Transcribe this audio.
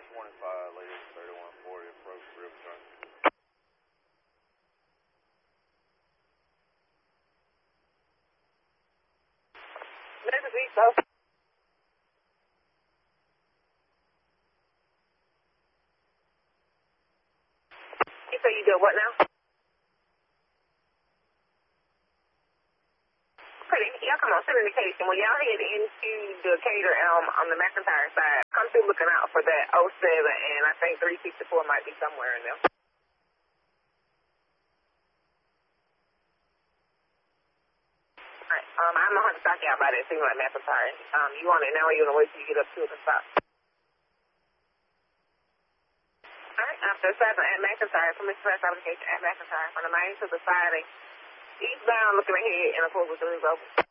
125, leading 3140, approach River Train. This is East. You say you do what now? Pretty, y'all come on, send indication. When y'all head into Decatur on the McIntyre side, come through looking out for that '07, and I think 364 might be somewhere in there. Alright, I'm gonna have to stock you out by that signal at McIntyre. You want it now or you want to wait till you get up to the stop? Alright, after stopping at McIntyre, from express application at McIntyre, from the main to the side, eastbound looking ahead and of course with the roof open.